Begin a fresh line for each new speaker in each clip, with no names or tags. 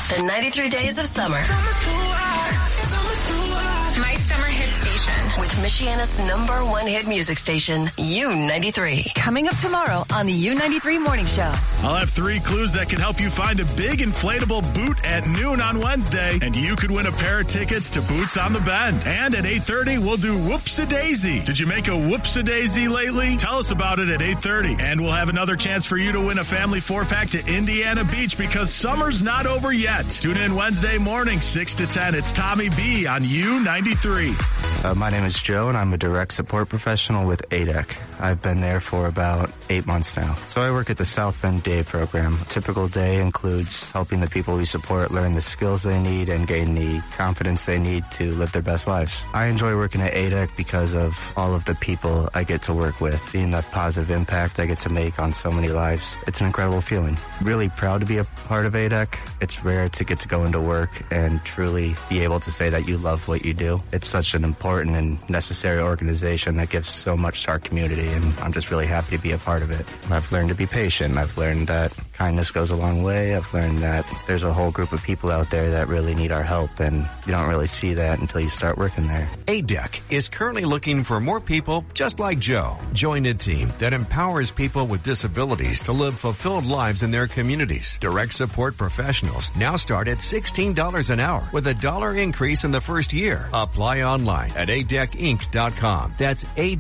The 93 Days of Summer.
My summer hit station.
With Michiana's #1 hit music station, U93.
Coming up tomorrow on the U93 Morning Show.
I'll have 3 clues that can help you find a big inflatable boot at noon on Wednesday, and you could win a pair of tickets to Boots on the Bend. And at 8:30, we'll do Whoops-A-Daisy. Did you make a Whoops-A-Daisy lately? Tell us about it at 8:30. And we'll have another chance for you to win a family 4-pack to Indiana Beach because summer's not over yet. Tune in Wednesday morning, 6 to 10. It's Tommy B on U93.
My name is Joe, and I'm a direct support professional with ADEC. I've been there for about 8 months now. So I work at the South Bend Day program. A typical day includes helping the people we support learn the skills they need and gain the confidence they need to live their best lives. I enjoy working at ADEC because of all of the people I get to work with, seeing the positive impact I get to make on so many lives. It's an incredible feeling. Really proud to be a part of ADEC. It's rare to get to go into work and truly be able to say that you love what you do. It's such an important and necessary organization that gives so much to our community, and I'm just really happy to be a part of it. I've learned to be patient. I've learned that kindness goes a long way. I've learned that there's a whole group of people out there that really need our help, and you don't really see that until you start working there.
ADEC is currently looking for more people just like Joe. Join a team that empowers people with disabilities to live fulfilled lives in their communities. Direct support professionals now start at $16 an hour with a $1 increase in the first year. Apply online at adecinc.com. That's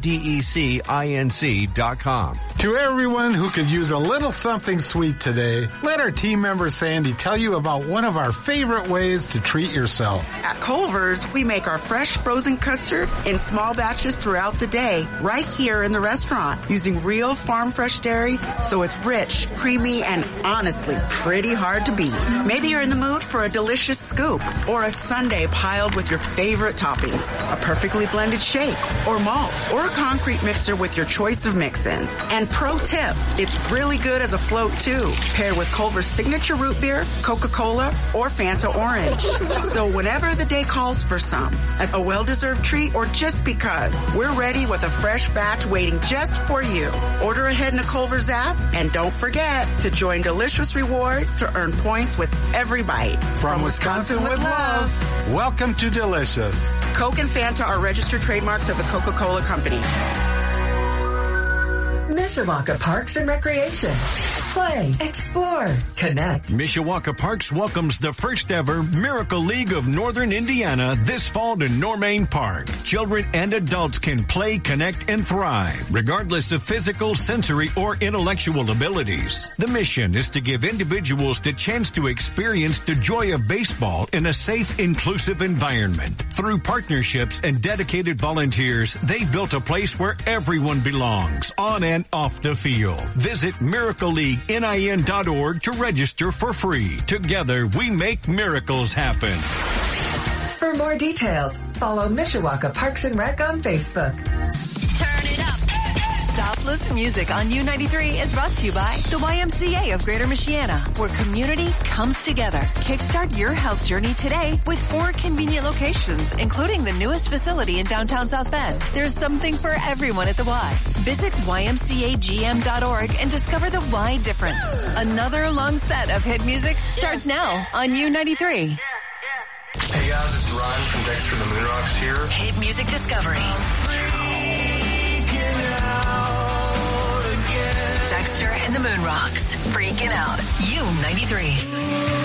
ADECINC.com.
To everyone who could use a little something sweet today, let our team member Sandy tell you about one of our favorite ways to treat yourself.
At Culver's, we make our fresh frozen custard in small batches throughout the day, right here in the restaurant, using real farm fresh dairy, so it's rich, creamy, and honestly pretty hard to beat. Maybe you're in the mood for a delicious scoop or a sundae piled with your favorite toppings, a perfectly blended shake or malt or a concrete mixer with your choice of mix-ins. And pro tip, it's really good as a float too, paired with Culver's signature root beer, Coca-Cola, or Fanta Orange. So whenever the day calls for some, as a well-deserved treat or just because, we're ready with a fresh batch waiting just for you. Order ahead in the Culver's app, and don't forget to join Delicious Rewards to earn points with every bite.
From Wisconsin with love, welcome to Delicious.
Coke and Fanta are registered trademarks of the Coca-Cola Company.
Mishawaka Parks and Recreation. Play, explore, connect.
Mishawaka Parks welcomes the first ever Miracle League of Northern Indiana this fall to Normain Park. Children and adults can play, connect, and thrive, regardless of physical, sensory, or intellectual abilities. The mission is to give individuals the chance to experience the joy of baseball in a safe, inclusive environment. Through partnerships and dedicated volunteers, they've built a place where everyone belongs, on and off the field. Visit miracleleaguenin.org to register for free. Together, we make miracles happen.
For more details, follow Mishawaka Parks and Rec on Facebook.
Turn it up. Stopless music on U93 is brought to you by the YMCA of Greater Michiana, where community comes together. Kickstart your health journey today with 4 convenient locations, including the newest facility in downtown South Bend. There's something for everyone at the Y. Visit ymcagm.org and discover the Y difference. Another long set of hit music starts now on U93.
Hey guys, it's Ryan from Dexter the Moonrocks here.
Hit music discovery. Dexter and the Moonrocks. Freaking out. U93.